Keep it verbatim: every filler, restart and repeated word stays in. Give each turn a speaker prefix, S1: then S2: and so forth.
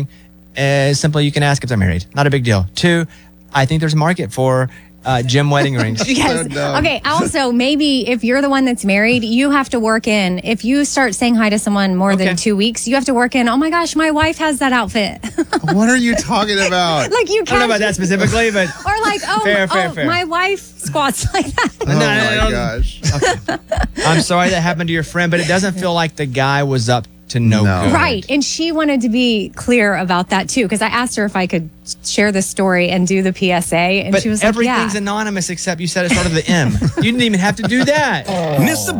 S1: is simply you can ask if they're married. Not a big deal. Two, I think there's a market for uh, gym wedding rings.
S2: Yes. Okay. Also, maybe if you're the one that's married, you have to work in. If you start saying hi to someone more
S1: Okay.
S2: than two weeks, you have to work in. Oh my gosh, my wife has that outfit.
S3: What are you talking about?
S2: Like you
S1: I don't know about that specifically, but
S2: Or like, oh,
S1: Fair, fair,
S2: oh
S1: fair.
S2: my wife squats like that.
S3: Oh
S1: No, no,
S3: my
S1: no, no.
S3: gosh.
S1: I'm sorry that happened to your friend, but it doesn't feel like the guy was up to no,
S3: No.
S1: good.
S2: Right. And she wanted to be clear about that too, because I asked her if I could share the story and do the P S A. And
S1: But
S2: she was like,
S1: everything's
S2: yeah.
S1: anonymous except you said it started with the M. You didn't even have to do that.
S4: Miss the